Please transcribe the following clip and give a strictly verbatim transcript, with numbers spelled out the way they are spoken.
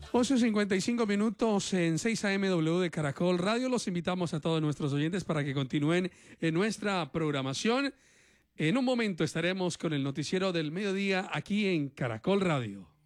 ocho cincuenta y cinco minutos en seis A M W de Caracol Radio. Los invitamos a todos nuestros oyentes para que continúen en nuestra programación. En un momento estaremos con el noticiero del mediodía aquí en Caracol Radio.